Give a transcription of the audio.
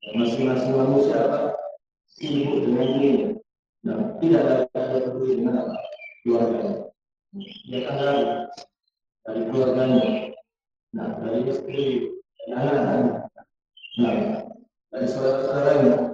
Masing-masing manusia sibuk dengan dirinya. Nah, tidak ada peduli dengan keluarganya. Dia kan dari keluarganya, nah dari istri, dari anak-anak, nah dari saudara-saudaranya.